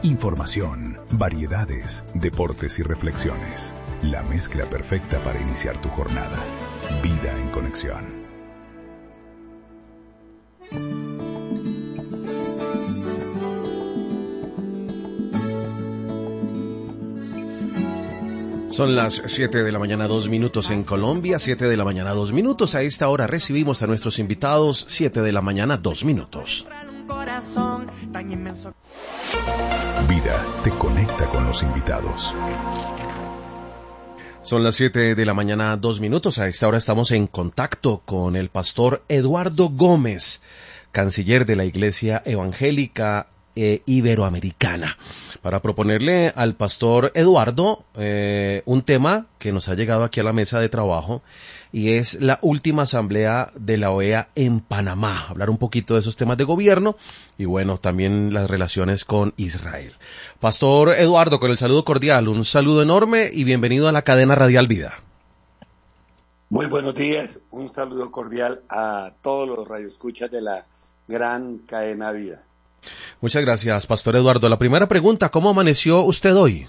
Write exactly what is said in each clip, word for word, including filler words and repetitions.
Información, variedades, deportes y reflexiones. La mezcla perfecta para iniciar tu jornada. Vida en Conexión. Son las siete de la mañana, dos minutos en Colombia, siete de la mañana, dos minutos. A esta hora recibimos a nuestros invitados, siete de la mañana, dos minutos. Vida te conecta con los invitados. Son las siete de la mañana, dos minutos. A esta hora estamos en contacto con el pastor Eduardo Gómez, canciller de la Iglesia Evangélica eh, Iberoamericana, para proponerle al pastor Eduardo eh, un tema que nos ha llegado aquí a la mesa de trabajo, y es la última asamblea de la O E A en Panamá. Hablar un poquito de esos temas de gobierno y bueno, también las relaciones con Israel. Pastor Eduardo, con el saludo cordial, un saludo enorme y bienvenido a la cadena Radial Vida. Muy buenos días, un saludo cordial a todos los radioescuchas de la gran cadena Vida. Muchas gracias, Pastor Eduardo. La primera pregunta, ¿cómo amaneció usted hoy?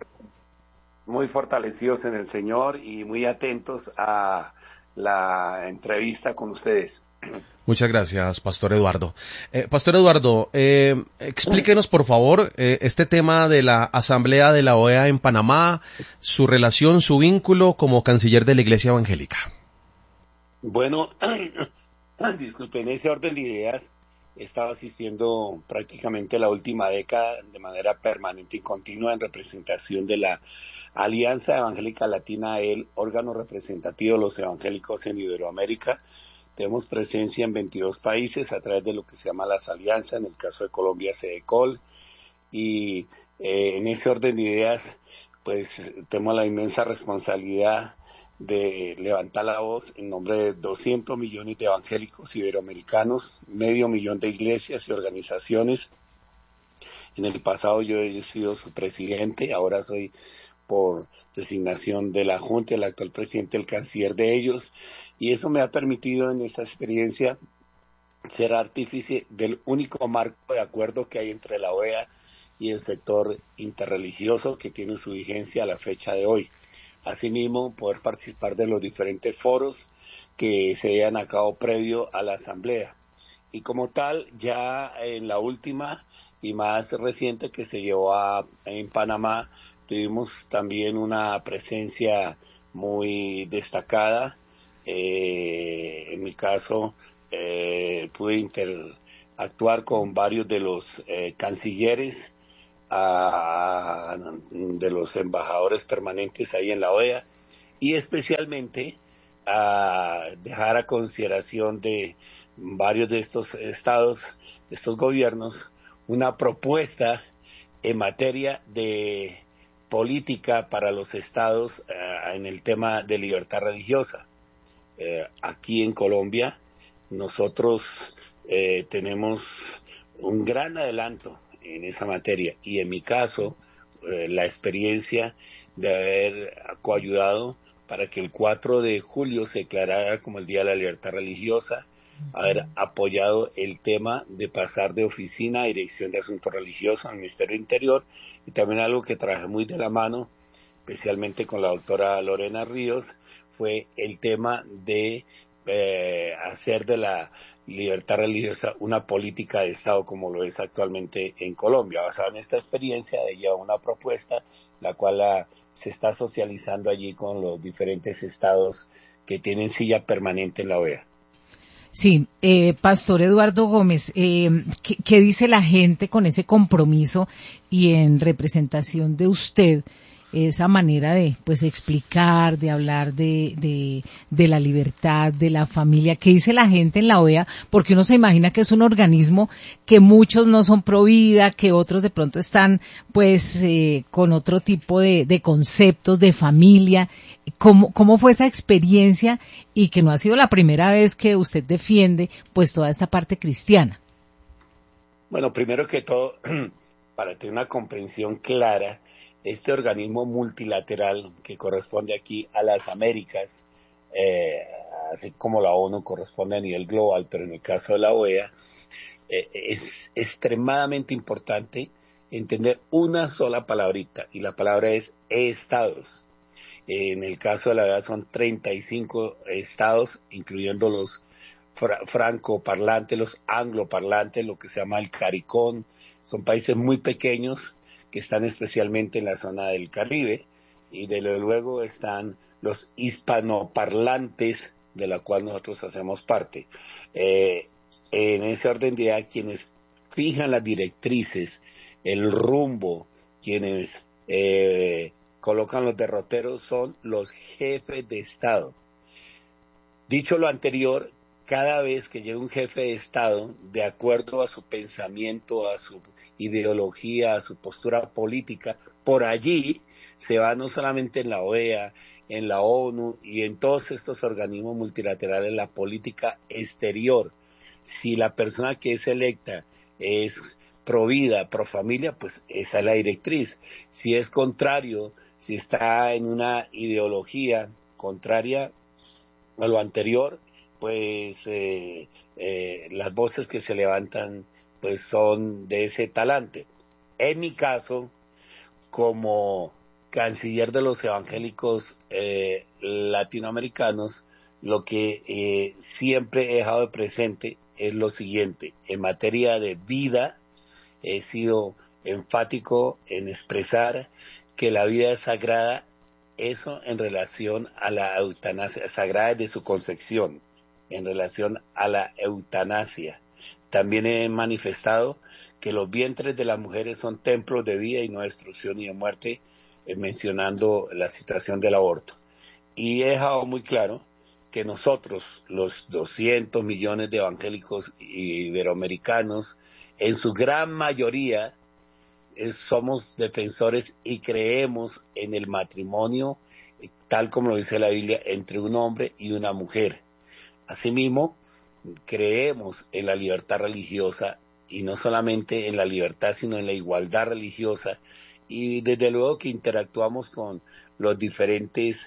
Muy fortalecidos en el Señor y muy atentos a la entrevista con ustedes. Muchas gracias, Pastor Eduardo. Eh, Pastor Eduardo, eh, explíquenos por favor eh, este tema de la Asamblea de la O E A en Panamá, su relación, su vínculo como canciller de la Iglesia Evangélica. Bueno, disculpe, en ese orden de ideas, he estado asistiendo prácticamente la última década de manera permanente y continua en representación de la Alianza Evangélica Latina, el órgano representativo de los evangélicos en Iberoamérica. Tenemos presencia en veintidós países a través de lo que se llama las alianzas, en el caso de Colombia, SEDECOL, y eh, en ese orden de ideas, pues tenemos la inmensa responsabilidad de levantar la voz en nombre de doscientos millones de evangélicos iberoamericanos, medio millón de iglesias y organizaciones. En el pasado yo he sido su presidente, ahora soy por designación de la Junta, el actual presidente, el canciller de ellos, y eso me ha permitido en esa experiencia ser artífice del único marco de acuerdo que hay entre la O E A y el sector interreligioso que tiene su vigencia a la fecha de hoy. Asimismo, poder participar de los diferentes foros que se llevan a cabo previo a la asamblea. Y como tal, ya en la última y más reciente que se llevó a, en Panamá, tuvimos también una presencia muy destacada. Eh, en mi caso, eh, pude interactuar con varios de los eh, cancilleres, a, de los embajadores permanentes ahí en la O E A, y especialmente a dejar a consideración de varios de estos estados, de estos gobiernos, una propuesta en materia de política para los estados uh, en el tema de libertad religiosa. Eh, aquí en Colombia nosotros eh, tenemos un gran adelanto en esa materia y en mi caso eh, la experiencia de haber coayudado para que el cuatro de julio se declarara como el Día de la Libertad Religiosa, haber apoyado el tema de pasar de oficina a Dirección de Asuntos Religiosos al Ministerio Interior, y también algo que trabajé muy de la mano, especialmente con la doctora Lorena Ríos, fue el tema de eh, hacer de la libertad religiosa una política de Estado como lo es actualmente en Colombia. Basada en esta experiencia, de llevar una propuesta, la cual la, se está socializando allí con los diferentes estados que tienen silla permanente en la O E A. Sí, eh, Pastor Eduardo Gómez, eh, ¿qué, ¿qué dice la gente con ese compromiso y en representación de usted? Esa manera de pues explicar, de hablar de, de, de la libertad, de la familia. ¿Qué dice la gente en la O E A? Porque uno se imagina que es un organismo que muchos no son pro vida, que otros de pronto están pues eh, con otro tipo de, de conceptos de familia. ¿Cómo, ¿Cómo fue esa experiencia? Y que no ha sido la primera vez que usted defiende pues toda esta parte cristiana. Bueno, primero que todo, para tener una comprensión clara, este organismo multilateral que corresponde aquí a las Américas, eh, así como la ONU corresponde a nivel global, pero en el caso de la O E A, eh, es extremadamente importante entender una sola palabrita, y la palabra es estados. En el caso de la verdad son treinta y cinco estados, incluyendo los fra- francoparlantes, los angloparlantes, lo que se llama el CARICOM. Son países muy pequeños que están especialmente en la zona del Caribe, y desde luego están los hispanoparlantes, de la cual nosotros hacemos parte. Eh, en ese orden de edad, quienes fijan las directrices, el rumbo, quienes eh, colocan los derroteros son los jefes de Estado. Dicho lo anterior, cada vez que llega un jefe de Estado, de acuerdo a su pensamiento, a su ideología, a su postura política, por allí se va no solamente en la O E A, en la ONU y en todos estos organismos multilaterales, la política exterior. Si la persona que es electa es pro vida, pro familia, pues esa es la directriz. Si es contrario, si está en una ideología contraria a lo anterior, pues eh, eh, las voces que se levantan pues son de ese talante. En mi caso, como canciller de los evangélicos eh, latinoamericanos, lo que eh, siempre he dejado de presente es lo siguiente: en materia de vida, he sido enfático en expresar que la vida es sagrada, eso en relación a la eutanasia, sagrada de su concepción, en relación a la eutanasia. También he manifestado que los vientres de las mujeres son templos de vida y no de destrucción y de muerte, eh, mencionando la situación del aborto. Y he dejado muy claro que nosotros, los doscientos millones de evangélicos iberoamericanos, en su gran mayoría eh, somos defensores y creemos en el matrimonio, eh, tal como lo dice la Biblia, entre un hombre y una mujer. Asimismo, creemos en la libertad religiosa, y no solamente en la libertad, sino en la igualdad religiosa, y desde luego que interactuamos con los diferentes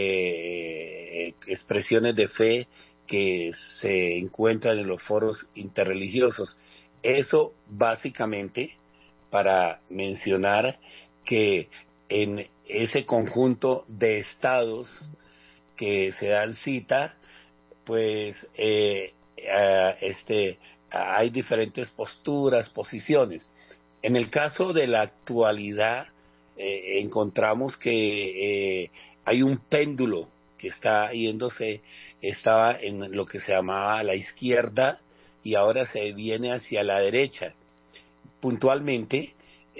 eh, expresiones de fe que se encuentran en los foros interreligiosos. Eso básicamente para mencionar que en ese conjunto de estados que se dan cita, pues eh, uh, este, hay diferentes posturas, posiciones. En el caso de la actualidad, eh, encontramos que eh, hay un péndulo que está yéndose, estaba en lo que se llamaba la izquierda y ahora se viene hacia la derecha. Puntualmente,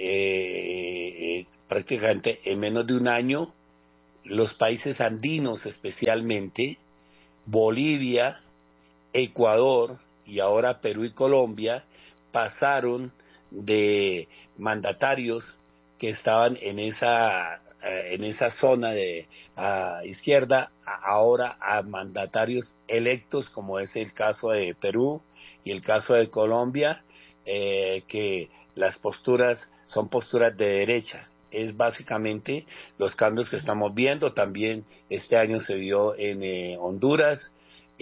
eh, prácticamente en menos de un año, los países andinos especialmente, Bolivia, Ecuador y ahora Perú y Colombia, pasaron de mandatarios que estaban en esa en esa zona de a izquierda a, ahora a mandatarios electos, como es el caso de Perú y el caso de Colombia, eh, que las posturas son posturas de derecha. Es básicamente los cambios que estamos viendo. También este año se vio en eh, Honduras,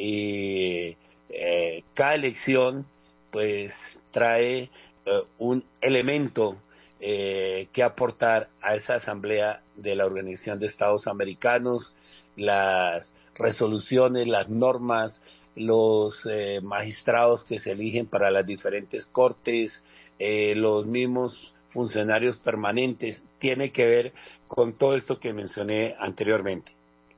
y eh, cada elección pues trae eh, un elemento eh, que aportar a esa asamblea de la Organización de Estados Americanos, las resoluciones, las normas, los eh, magistrados que se eligen para las diferentes cortes, eh, los mismos funcionarios permanentes, tiene que ver con todo esto que mencioné anteriormente.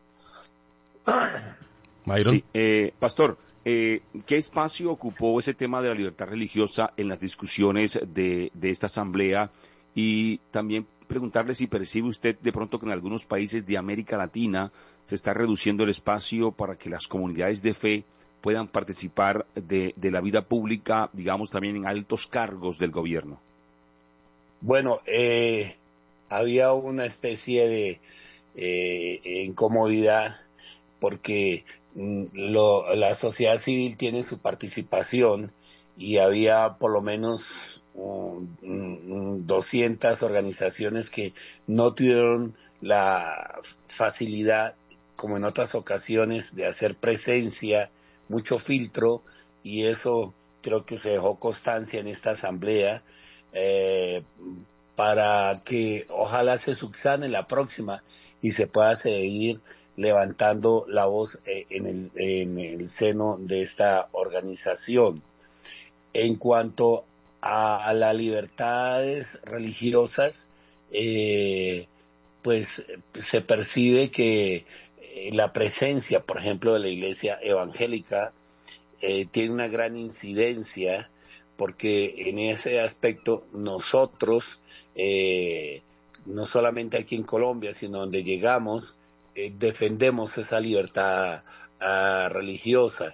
Sí, eh, Pastor, eh, ¿qué espacio ocupó ese tema de la libertad religiosa en las discusiones de, de esta asamblea? Y también preguntarle si percibe usted de pronto que en algunos países de América Latina se está reduciendo el espacio para que las comunidades de fe puedan participar de, de la vida pública, digamos también en altos cargos del gobierno. Bueno, eh, había una especie de eh, incomodidad porque mm, lo, la sociedad civil tiene su participación y había por lo menos um, um, doscientas organizaciones que no tuvieron la facilidad, como en otras ocasiones, de hacer presencia, mucho filtro, y eso creo que se dejó constancia en esta asamblea. Eh, para que ojalá se subsane la próxima y se pueda seguir levantando la voz eh, en, el, en el seno de esta organización. En cuanto a, a las libertades religiosas, eh, pues se percibe que eh, la presencia, por ejemplo, de la iglesia evangélica eh, tiene una gran incidencia, porque en ese aspecto nosotros, eh, no solamente aquí en Colombia, sino donde llegamos, eh, defendemos esa libertad uh, religiosa,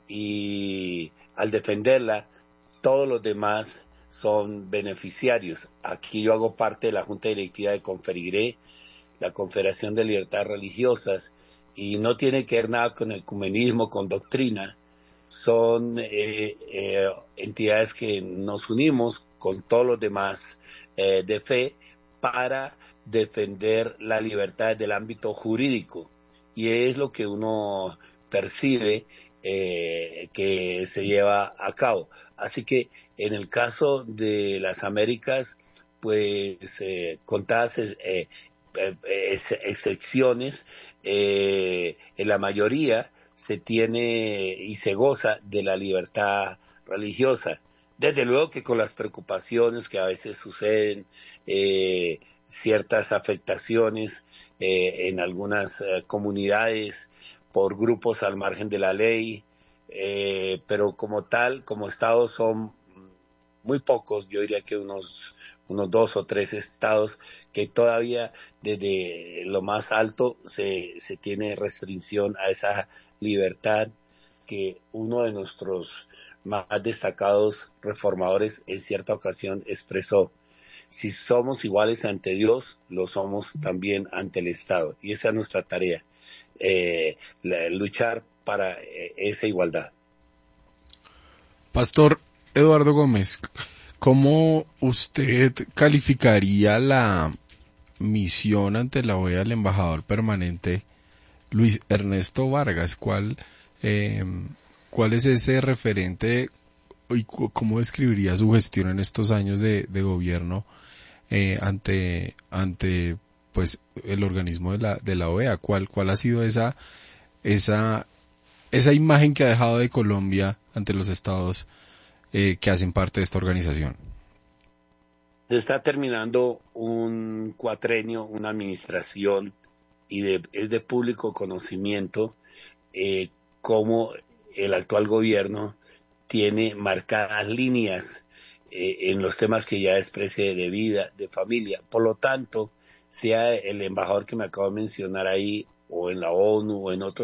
y al defenderla, todos los demás son beneficiarios. Aquí yo hago parte de la Junta Directiva de Conferigre, la Confederación de Libertades Religiosas, y no tiene que ver nada con el ecumenismo, con doctrina. Son eh, eh, entidades que nos unimos con todos los demás eh, de fe para defender la libertad del ámbito jurídico, y es lo que uno percibe eh, que se lleva a cabo. Así que en el caso de las Américas, pues eh, contadas eh, eh, excepciones, eh, en la mayoría se tiene y se goza de la libertad religiosa. Desde luego que con las preocupaciones que a veces suceden, eh, ciertas afectaciones eh, en algunas eh, comunidades por grupos al margen de la ley, eh, pero como tal, como estados son muy pocos, yo diría que unos, unos dos o tres estados que todavía desde lo más alto se, se tiene restricción a esa libertad que uno de nuestros más destacados reformadores en cierta ocasión expresó: si somos iguales ante Dios, lo somos también ante el Estado, y esa es nuestra tarea, eh, la, luchar para eh, esa igualdad. Pastor Eduardo Gómez, ¿cómo usted calificaría la misión ante la O E A del embajador permanente Luis Ernesto Vargas? ¿Cuál, eh, cuál es ese referente y cómo describiría su gestión en estos años de, de gobierno eh, ante ante pues el organismo de la de la O E A? ¿Cuál cuál ha sido esa esa esa imagen que ha dejado de Colombia ante los estados eh, que hacen parte de esta organización? Se está terminando un cuatrenio, una administración, y de, es de público conocimiento eh, cómo el actual gobierno tiene marcadas líneas eh, en los temas que ya expresé, de vida, de familia. Por lo tanto, sea el embajador que me acabo de mencionar ahí, o en la ONU, o en otros